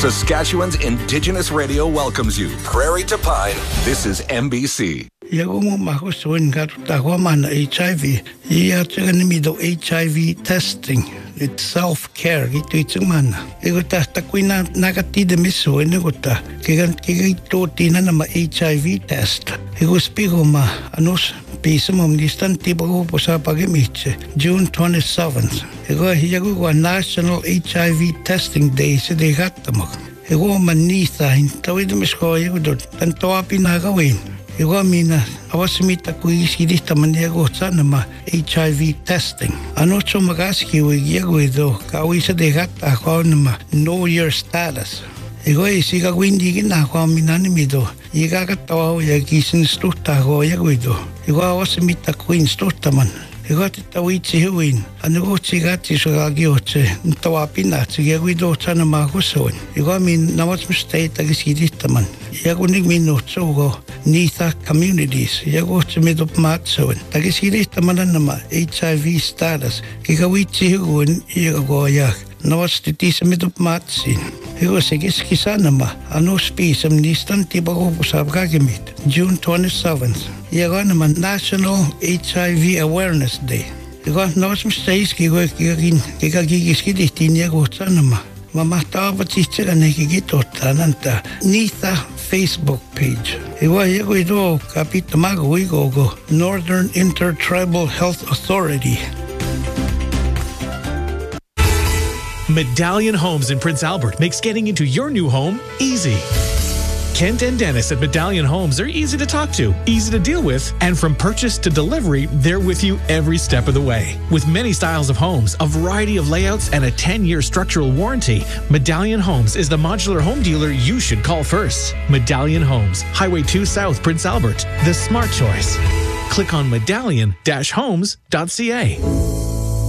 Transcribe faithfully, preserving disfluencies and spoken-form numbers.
Saskatchewan's Indigenous radio welcomes you. Prairie to Pine, this is M B C. Yago mo makusuin katutawa man H I V. Iya tsagan mi do H I V testing. It's self-care. Ito itsang mana. Ego ta takoy na nakatida miso. Ego ta. Kaya kaya ito tina na ma H I V test. Ego spigo ma anos pisa mo mnistan tiba ko po sa pag-imitse. June twenty-seventh. Ego hiyago ko National H I V Testing Day sa dekata mo. Ego manisa. Tawid mo sko. Ego do. Tantawa pinagawin. Ego mina, awas mita ko isidista maniago sana ma H I V testing. Ano so magaski o iyago ito, kawi sa dekat ako na know your status. Ego isiga ko hindi ginako minanimido, ikakatawa o yagisin stuta ko iyago ito. Ego awas mita ko instuta man. Ego titawid si Huwin, ano ko sigati sa kagiotse, tawapin na, sige ko ito sana makuson. Ego amin, nawas mo stay tagisidista man. Iago nig minutso ko, Nitha Communities, iago sa midop matsoon. Tagisidista man na ma H I V status, kikawid si Huwin, iago ayak. Nawas titi sa midop matsin. Ego sige skisa na ma, ano spisam nistan tiba ko po sa kagamit. June twenty-seventh. Iago naman National H I V Awareness Day. Ego nawas mistais kiko kikagigis kiditin iago sana ma. Mamatawa pa siya na nakikita tananta Nitha Facebook page. Iwa iago ito kapit mago igo go Northern Intertribal Health Authority. Medallion Homes in Prince Albert makes getting into your new home easy. Kent and Dennis at Medallion Homes are easy to talk to, easy to deal with, and from purchase to delivery, they're with you every step of the way. With many styles of homes, a variety of layouts, and a ten-year structural warranty, Medallion Homes is the modular home dealer you should call first. Medallion Homes, Highway two South, Prince Albert, the smart choice. Click on medallion dash homes dot c a.